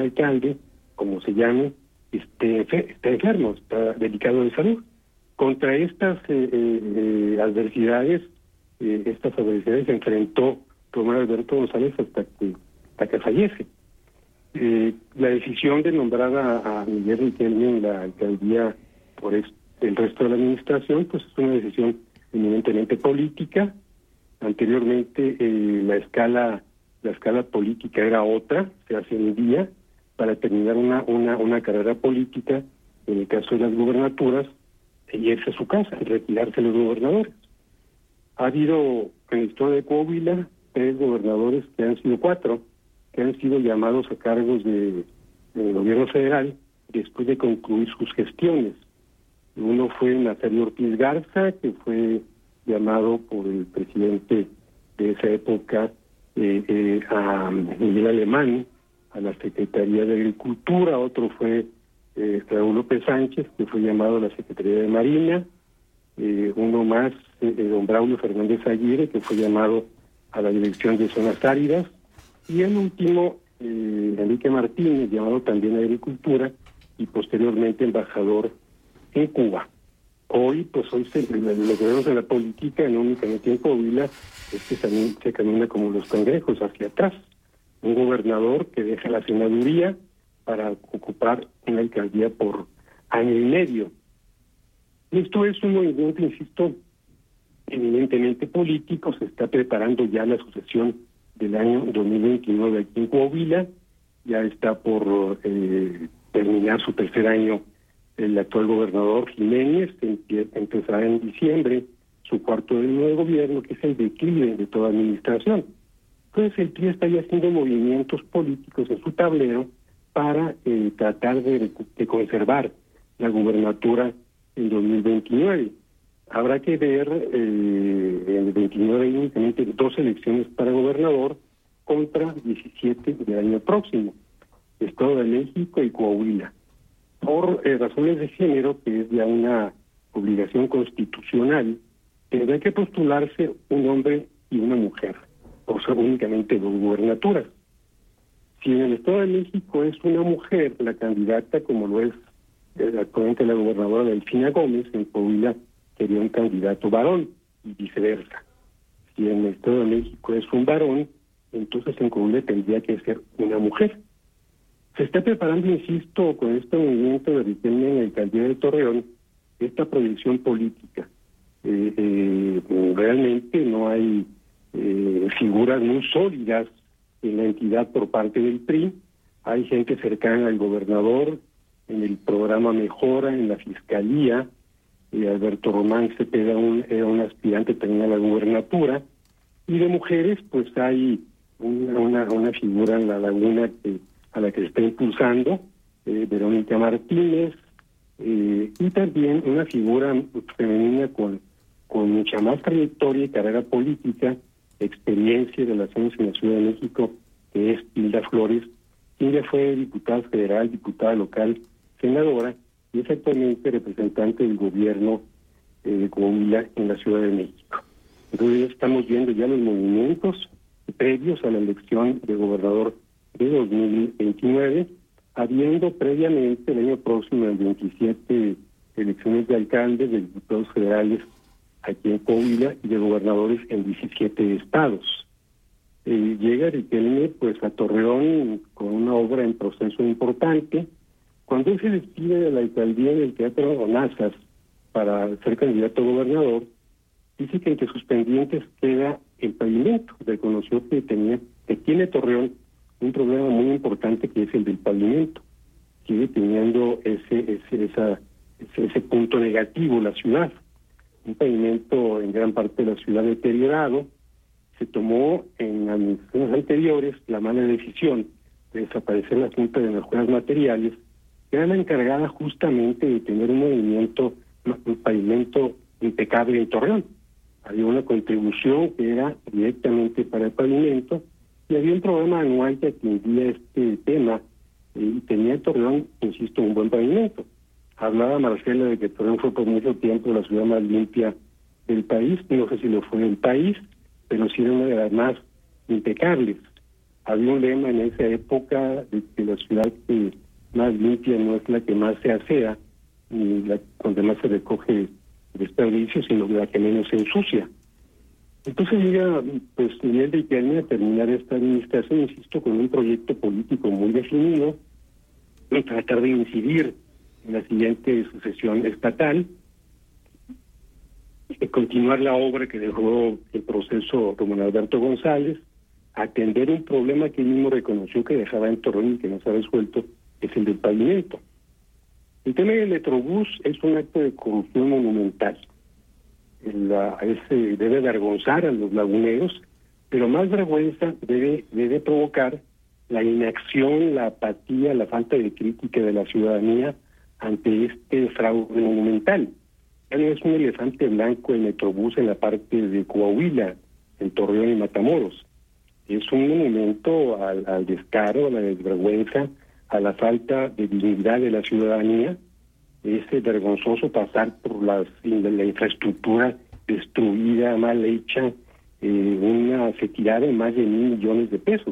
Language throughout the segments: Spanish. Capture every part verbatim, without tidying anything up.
alcalde, como se llame, esté, está enfermo, está delicado de salud. Contra estas eh, eh, adversidades, eh, estas adversidades se enfrentó Román Alberto González hasta que, hasta que fallece. Eh, la decisión de nombrar a, a Miguel Riquelme en la alcaldía por es, el resto de la administración, pues es una decisión eminentemente política. Anteriormente eh, la escala la escala política era otra, se ascendía para terminar una, una, una carrera política, en el caso de las gubernaturas, e irse a su casa, retirarse los gobernadores. Ha habido en la historia de Coahuila tres gobernadores que han sido cuatro, que han sido llamados a cargos de, del gobierno federal después de concluir sus gestiones. Uno fue Nazario Ortiz Garza, que fue llamado por el presidente de esa época eh, eh, a Miguel Alemán, a la Secretaría de Agricultura. Otro fue eh, Raúl López Sánchez, que fue llamado a la Secretaría de Marina. Eh, uno más, eh, don Braulio Fernández Aguirre, que fue llamado a la Dirección de Zonas Áridas. Y el último, eh, Enrique Martínez, llamado también a Agricultura, y posteriormente embajador en Cuba. Hoy, pues hoy se, lo que vemos en la política, no únicamente en Coahuila, es que también se camina como los cangrejos hacia atrás. Un gobernador que deja la senaduría para ocupar una alcaldía por año y medio. Esto es un movimiento, insisto, eminentemente político. Se está preparando ya la sucesión del año dos mil veintinueve aquí en Coahuila. Ya está por eh, terminar su tercer año el actual gobernador Jiménez, que empezará en diciembre su cuarto año de gobierno, que es el declive de toda administración. Entonces el P R I está ya haciendo movimientos políticos en su tablero para eh, tratar de, de conservar la gubernatura en dos mil veintinueve. Habrá que ver, eh, en el veintinueve hay únicamente dos elecciones para gobernador contra diecisiete del año próximo, Estado de México y Coahuila. Por eh, razones de género, que es ya una obligación constitucional, tendrá que postularse un hombre y una mujer, o sea, únicamente dos gubernaturas. Si en el Estado de México es una mujer la candidata, como lo es eh, actualmente la gobernadora Delfina Gómez, en Coahuila sería un candidato varón, y viceversa. Si en el Estado de México es un varón, entonces en Coahuila tendría que ser una mujer. Se está preparando, insisto, con este movimiento de Riquelme en la alcaldía de Torreón, esta proyección política. Eh, eh, realmente no hay eh, figuras muy sólidas en la entidad por parte del P R I. Hay gente cercana al gobernador, en el programa Mejora, en la Fiscalía. Eh, Alberto Román Cepeda un, era un aspirante también a la gubernatura. Y de mujeres, pues hay una, una, una figura en La Laguna que a la que se está impulsando, eh, Verónica Martínez, eh, y también una figura femenina con, con mucha más trayectoria y carrera política, experiencia y relaciones en la Ciudad de México, que es Hilda Flores. Hilda fue diputada federal, diputada local, senadora, y es actualmente representante del gobierno eh, de Coahuila en la Ciudad de México. Entonces estamos viendo ya los movimientos previos a la elección de gobernador de dos mil veintinueve, habiendo previamente el año próximo, el veintisiete, elecciones de alcaldes, de diputados federales aquí en Coahuila y de gobernadores en diecisiete estados. Eh, llega Riquelme pues a Torreón con una obra en proceso importante. Cuando él se despide de la alcaldía del Teatro Onasas para ser candidato a gobernador, dice que entre sus pendientes queda el pavimento. Reconoció que tenía, que tiene Torreón un problema muy importante, que es el del pavimento. Sigue teniendo ese ese esa ese, ese punto negativo la ciudad. Un pavimento en gran parte de la ciudad deteriorado. Se tomó en administraciones anteriores la mala decisión de desaparecer la Junta de Mejoras Materiales, que era la encargada justamente de tener un movimiento, un pavimento impecable en Torreón. Había una contribución que era directamente para el pavimento, y había un programa anual que atendía este tema, eh, y tenía Torreón, insisto, un buen pavimento. Hablaba Marcela de que Torreón fue por mucho tiempo la ciudad más limpia del país. No sé si lo fue el país, pero sí era una de las más impecables. Había un lema en esa época de que la ciudad que más limpia no es la que más se asea, ni la donde más se recoge desperdicios, sino la que menos se ensucia. Entonces llega, pues, Miguel Riquelme a terminar esta administración, insisto, con un proyecto político muy definido, y tratar de incidir en la siguiente sucesión estatal, de continuar la obra que dejó el proceso Román Alberto González, atender un problema que él mismo reconoció que dejaba en Torreón y que no se ha resuelto, es el del pavimento. El tema del Metrobús es un acto de corrupción monumental. La, ese debe avergonzar a los laguneros, pero más vergüenza debe, debe provocar la inacción, la apatía, la falta de crítica de la ciudadanía ante este fraude monumental. Ya no es un elefante blanco el Metrobús en la parte de Coahuila, en Torreón y Matamoros. Es un monumento al, al descaro, a la desvergüenza, a la falta de dignidad de la ciudadanía. Es vergonzoso pasar por las, la infraestructura destruida, mal hecha, eh, una se tiraron más de mil millones de pesos.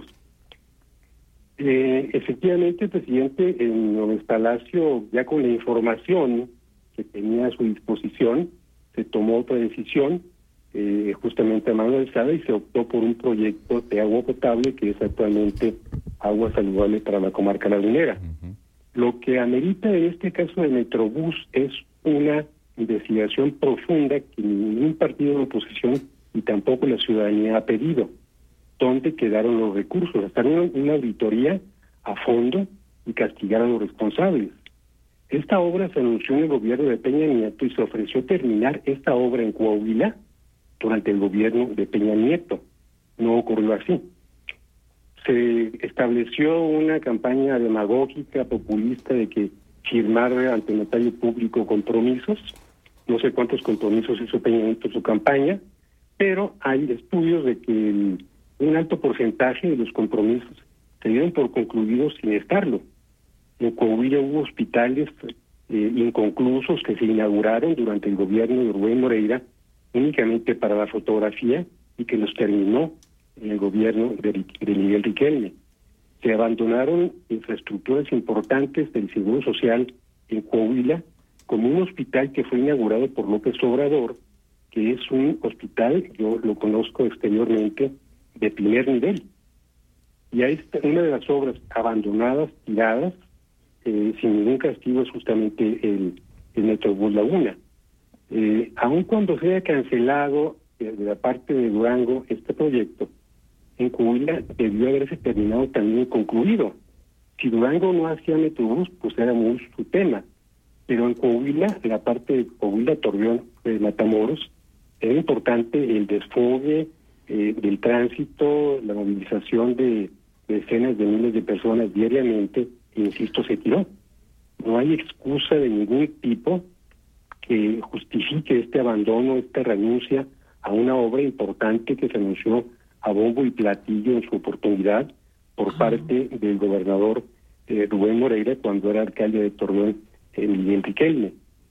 Eh, efectivamente, el presidente en Gómez Palacio, ya con la información que tenía a su disposición, se tomó otra decisión, eh, justamente a mano alzada, y se optó por un proyecto de agua potable que es actualmente agua saludable para la comarca lagunera. Uh-huh. Lo que amerita en este caso de Metrobús es una investigación profunda que ningún partido de oposición y tampoco la ciudadanía ha pedido. ¿Dónde quedaron los recursos? Hacer una, una auditoría a fondo y castigar a los responsables. Esta obra se anunció en el gobierno de Peña Nieto y se ofreció terminar esta obra en Coahuila durante el gobierno de Peña Nieto. No ocurrió así. Se estableció una campaña demagógica, populista, de que firmar ante el notario público compromisos. No sé cuántos compromisos hizo Peña Nieto en su campaña, pero hay estudios de que el, un alto porcentaje de los compromisos se dieron por concluidos sin estarlo. En Coahuila hubo hospitales eh, inconclusos que se inauguraron durante el gobierno de Rubén Moreira únicamente para la fotografía y que los terminó en el gobierno de, de Miguel Riquelme. Se abandonaron infraestructuras importantes del Seguro Social en Coahuila, como un hospital que fue inaugurado por López Obrador, que es un hospital, yo lo conozco exteriormente, de primer nivel. Y ahí está una de las obras abandonadas, tiradas, eh, sin ningún castigo, es justamente el, el Metrobús Laguna. Eh, aun cuando se haya cancelado eh, de la parte de Durango este proyecto, en Coahuila debió haberse terminado también concluido. Si Durango no hacía Metrobús, pues era muy su tema. Pero en Coahuila, la parte de Coahuila, Torreón, de Matamoros, era importante el desfogue eh, del tránsito, la movilización de, de decenas de miles de personas diariamente, e insisto, se tiró. No hay excusa de ningún tipo que justifique este abandono, esta renuncia a una obra importante que se anunció a bombo y platillo en su oportunidad por parte del gobernador eh, Rubén Moreira cuando era alcalde de Torreón, eh, Miguel Riquelme.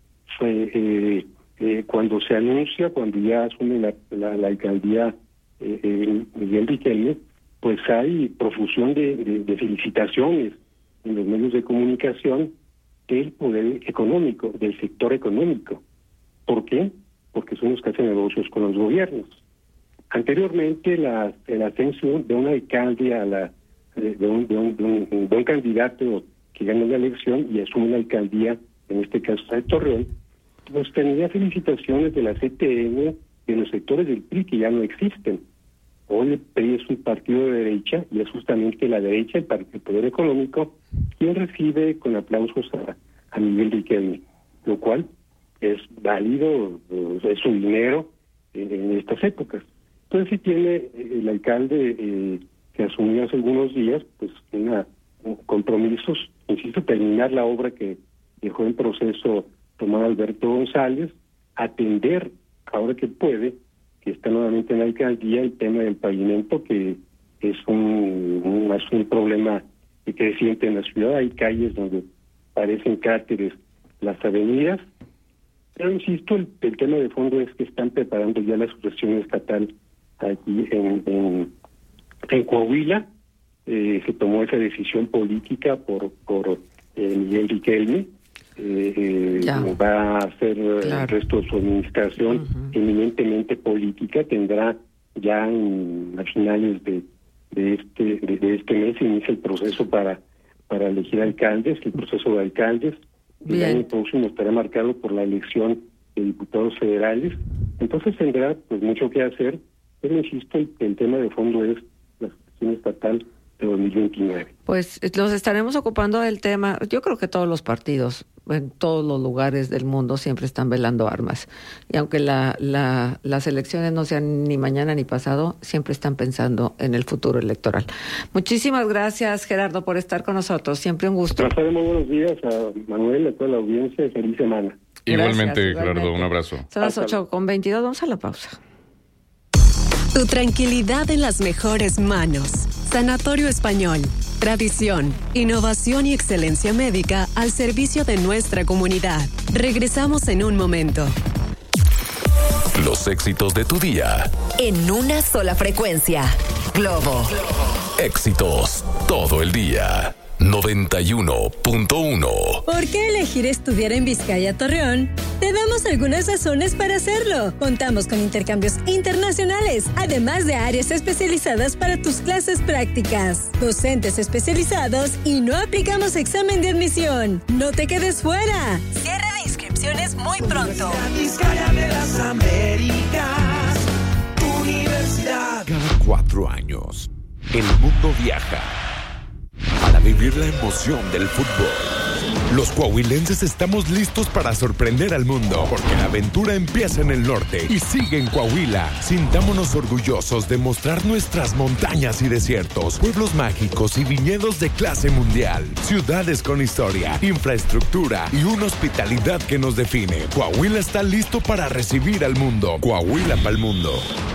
Fue eh, eh, cuando se anuncia, cuando ya asume la, la, la alcaldía eh, eh, Miguel Riquelme, pues hay profusión de, de, de felicitaciones en los medios de comunicación del poder económico, del sector económico. ¿Por qué? Porque son los que hacen negocios con los gobiernos. Anteriormente, la, el ascenso de un alcalde a la de un, de, un, de, un, de un candidato que ganó la elección y asume la alcaldía, en este caso de Torreón, pues tenía felicitaciones de la C T N, de los sectores del P R I que ya no existen. Hoy el P R I es un partido de derecha y es justamente la derecha, el, el poder económico, quien recibe con aplausos a, a Miguel Riquelme, lo cual es válido, es su dinero en, en estas épocas. Entonces sí tiene el alcalde eh, que asumió hace algunos días pues una compromisos, insisto, terminar la obra que dejó en proceso Román Alberto González, atender ahora que puede, que está nuevamente en la alcaldía, el tema del pavimento, que es un, un, es un problema creciente en la ciudad. Hay calles donde parecen cráteres las avenidas, pero insisto, el, el tema de fondo es que están preparando ya la sucesión estatal aquí en, en, en Coahuila, eh, se tomó esa decisión política por por eh, Miguel Riquelme. Eh, eh, va a hacer claro. el resto de su administración uh-huh. eminentemente política. Tendrá ya en, a finales de, de este de, de este mes inicia el proceso para para elegir alcaldes, el proceso de alcaldes. Bien. El año próximo estará marcado por la elección de diputados federales. Entonces tendrá pues mucho que hacer, pero insisto, el, el tema de fondo es la elección estatal de dos mil veintinueve. Pues nos estaremos ocupando del tema. Yo creo que todos los partidos en todos los lugares del mundo siempre están velando armas. Y aunque la, la, las elecciones no sean ni mañana ni pasado, siempre están pensando en el futuro electoral. Muchísimas gracias, Gerardo, por estar con nosotros. Siempre un gusto. Muy buenos días a Manuel, a toda la audiencia. Feliz semana. Igualmente, Gracias, Gerardo, igualmente. un abrazo. Son las ocho con veintidós, vamos a la pausa. Tu tranquilidad en las mejores manos. Sanatorio Español. Tradición, innovación y excelencia médica al servicio de nuestra comunidad. Regresamos en un momento. Los éxitos de tu día. En una sola frecuencia. Globo. Éxitos todo el día. noventa y uno punto uno. ¿Por qué elegir estudiar en Vizcaya Torreón? Te damos algunas razones para hacerlo. Contamos con intercambios internacionales, además de áreas especializadas para tus clases prácticas, docentes especializados y no aplicamos examen de admisión. ¡No te quedes fuera! Cierre de inscripciones muy pronto. Vizcaya de las Américas, Universidad. Cada cuatro años, el mundo viaja para vivir la emoción del fútbol. Los coahuilenses estamos listos para sorprender al mundo, porque la aventura empieza en el norte y sigue en Coahuila. Sintámonos orgullosos de mostrar nuestras montañas y desiertos, pueblos mágicos y viñedos de clase mundial, ciudades con historia, infraestructura y una hospitalidad que nos define. Coahuila está listo para recibir al mundo. Coahuila para el mundo.